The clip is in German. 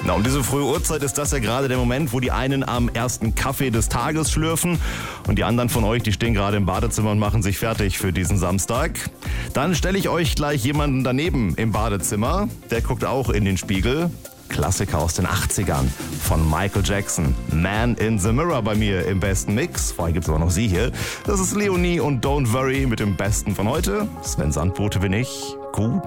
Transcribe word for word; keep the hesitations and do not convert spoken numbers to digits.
Na, um diese frühe Uhrzeit ist das ja gerade der Moment, wo die einen am ersten Kaffee des Tages schlürfen und die anderen von euch, die stehen gerade im Badezimmer und machen sich fertig für diesen Samstag. Dann stelle ich euch gleich jemanden daneben im Badezimmer, der guckt auch in den Spiegel. Klassiker aus den achtzigern von Michael Jackson. Man in the Mirror bei mir im besten Mix. Vorher gibt es aber noch sie hier. Das ist Leonie und Don't Worry mit dem Besten von heute. Sven Sandbote bin ich. Gut.